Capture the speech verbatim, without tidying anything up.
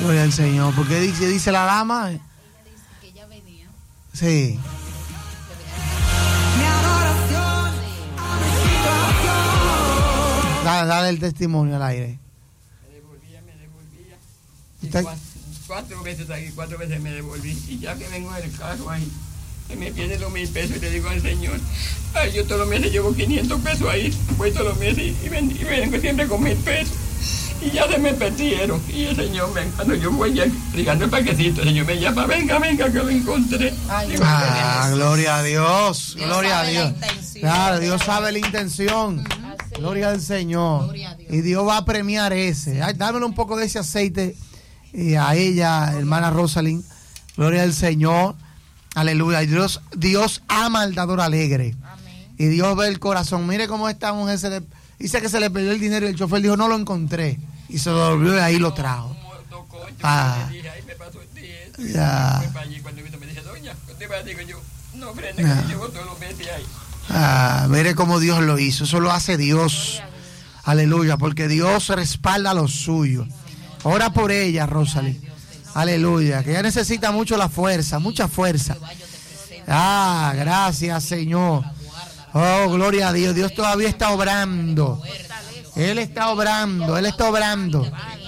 Gloria al Señor. ¿Por qué dice, dice la dama? Ella dice que ella venía. Sí. Dale, dale el testimonio al aire. Me devolvía, me devolvía. Y ¿Usted? cuatro, cuatro veces aquí, cuatro veces me devolví. Y ya que vengo en el carro ahí, que me pierde los mil pesos y le digo al Señor, ay, yo todos los meses llevo quinientos pesos ahí, voy todos los meses y, y, ven, y vengo siempre con mil pesos. Y ya se me perdieron. Y el Señor, me, cuando yo voy ya ligando el paquecito, el Señor me llama, venga, venga, que lo encontré. Ay, Ah, gloria a Dios. Dios Gloria a sabe Dios. la intención. Claro, Dios sabe la intención. Gloria al Señor. Gloria a Dios. Y Dios va a premiar ese. Ay, dámelo un poco de ese aceite eh, a ella, hermana Rosalind. Gloria al Señor. Aleluya. Y Dios, Dios ama al dador alegre. Amén. Y Dios ve el corazón. Mire cómo esta mujer se le, dice que se le perdió el dinero y el chofer dijo, no lo encontré. Y se lo devolvió y ahí lo trajo. Ah. Ya. Ah, mire cómo Dios lo hizo. Eso lo hace Dios. Aleluya, porque Dios respalda a los suyos. Ora por ella, Rosalind. Aleluya, que ella necesita mucho la fuerza, mucha fuerza. Ah, gracias, Señor. Oh, gloria a Dios. Dios todavía está obrando. Él está obrando, Él está obrando.